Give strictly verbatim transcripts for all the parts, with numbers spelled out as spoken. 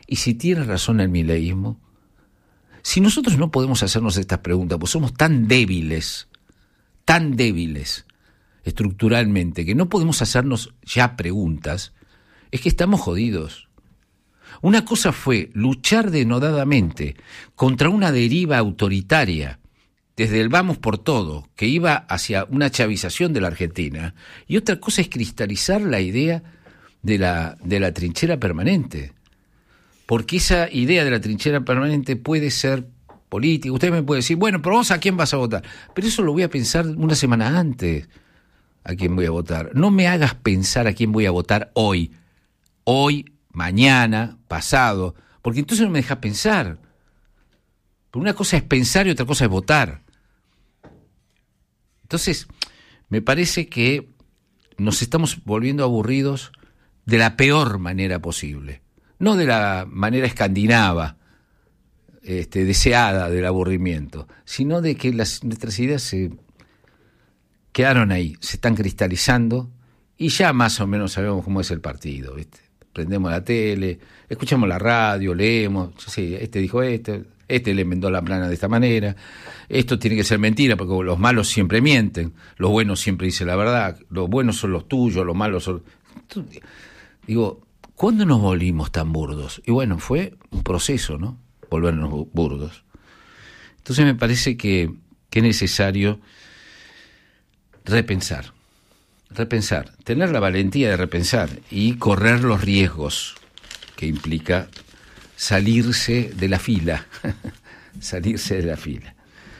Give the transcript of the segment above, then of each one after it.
¿Y si tiene razón el mileísmo? Si nosotros no podemos hacernos estas preguntas, pues somos tan débiles, tan débiles estructuralmente, que no podemos hacernos ya preguntas, es que estamos jodidos. Una cosa fue luchar denodadamente contra una deriva autoritaria, desde el vamos por todo, que iba hacia una chavización de la Argentina, y otra cosa es cristalizar la idea de la, de la trinchera permanente. Porque esa idea de la trinchera permanente puede ser política. Usted me puede decir, bueno, pero vos ¿a quién vas a votar? Pero eso lo voy a pensar una semana antes, a quién voy a votar. No me hagas pensar a quién voy a votar hoy, hoy, mañana, pasado, porque entonces no me dejas pensar. Pero una cosa es pensar y otra cosa es votar. Entonces, me parece que nos estamos volviendo aburridos de la peor manera posible. No de la manera escandinava, este, deseada del aburrimiento, sino de que las, nuestras ideas se quedaron ahí, se están cristalizando y ya más o menos sabemos cómo es el partido, ¿viste? Prendemos la tele, escuchamos la radio, leemos, sí, este dijo esto, este le enmendó la plana de esta manera, esto tiene que ser mentira porque los malos siempre mienten, los buenos siempre dicen la verdad, los buenos son los tuyos, los malos son... Digo, ¿cuándo nos volvimos tan burdos? Y bueno, fue un proceso, ¿no? Volvernos burdos. Entonces me parece que, que es necesario repensar, repensar, tener la valentía de repensar y correr los riesgos que implica salirse de la fila, salirse de la fila.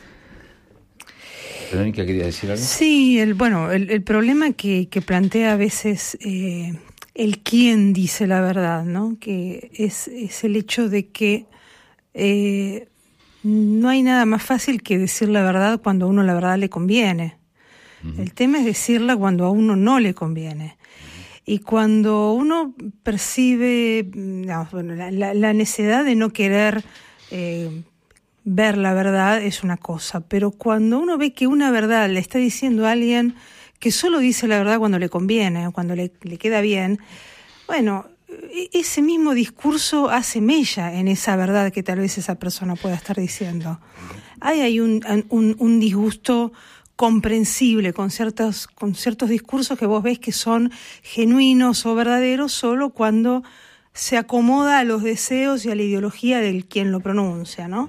Verónica, ¿quería decir algo? Sí, el, bueno, el, el problema que, que plantea a veces... Eh, el quién dice la verdad, ¿no? Que es, es el hecho de que eh, no hay nada más fácil que decir la verdad cuando a uno la verdad le conviene. Uh-huh. El tema es decirla cuando a uno no le conviene. Uh-huh. Y cuando uno percibe no, bueno, la, la, la necesidad de no querer eh, ver la verdad es una cosa, pero cuando uno ve que una verdad le está diciendo a alguien que solo dice la verdad cuando le conviene, cuando le, le queda bien, bueno, ese mismo discurso hace mella en esa verdad que tal vez esa persona pueda estar diciendo. Hay, hay un, un, un disgusto comprensible con ciertos, con ciertos discursos que vos ves que son genuinos o verdaderos solo cuando se acomoda a los deseos y a la ideología del quien lo pronuncia, ¿no?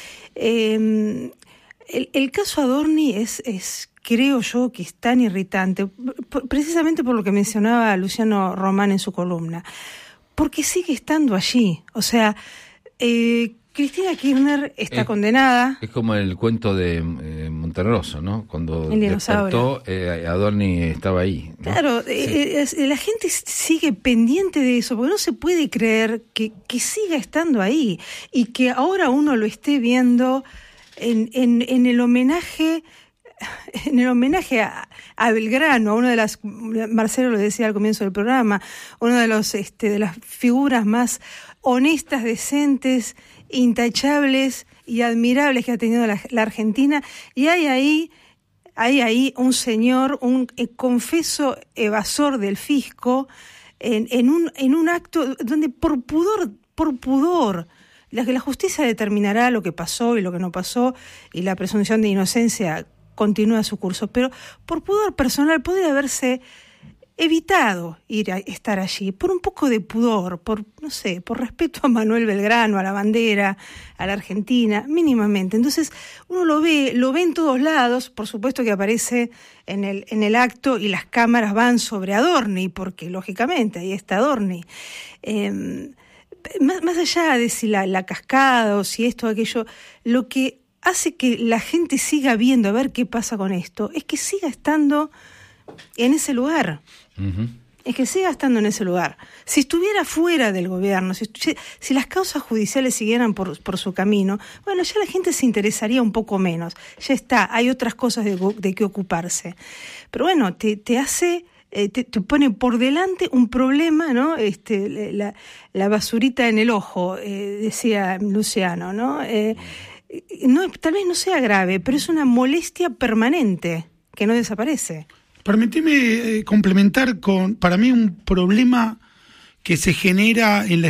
Eh, el, el caso Adorni es... es creo yo que es tan irritante, precisamente por lo que mencionaba Luciano Román en su columna, porque sigue estando allí. O sea, eh, Cristina Kirchner está es, condenada. Es como el cuento de eh, Monterroso, ¿no? Cuando despertó, eh, Adorni estaba ahí, ¿no? Claro, sí. eh, eh, la gente sigue pendiente de eso, porque no se puede creer que, que siga estando ahí y que ahora uno lo esté viendo en, en, en el homenaje... En el homenaje a, a Belgrano, a una de las, Marcelo lo decía al comienzo del programa, una de los este, de las figuras más honestas, decentes, intachables y admirables que ha tenido la, la Argentina, y hay ahí, hay ahí un señor, un eh, confeso evasor del fisco, en, en un, en un acto donde por pudor, por pudor, la, la justicia determinará lo que pasó y lo que no pasó, y la presunción de inocencia continúa su curso, pero por pudor personal podría haberse evitado ir a estar allí, por un poco de pudor, por, no sé, por respeto a Manuel Belgrano, a la bandera, a la Argentina, mínimamente. Entonces, uno lo ve, lo ve en todos lados, por supuesto que aparece en el, en el acto y las cámaras van sobre Adorni, porque lógicamente ahí está Adorni. Eh, más, más allá de si la, la cascada o si esto o aquello, lo que hace que la gente siga viendo a ver qué pasa con esto, es que siga estando en ese lugar. Uh-huh. Es que siga estando en ese lugar. Si estuviera fuera del gobierno, si, si las causas judiciales siguieran por, por su camino, bueno, ya la gente se interesaría un poco menos. Ya está, hay otras cosas de, de qué ocuparse. Pero bueno, te, te hace... Eh, te, te pone por delante un problema, ¿no? Este, la, la basurita en el ojo, eh, decía Luciano, ¿no? Eh, No, tal vez no sea grave, pero es una molestia permanente que no desaparece. Permíteme eh, complementar con, para mí, un problema que se genera en la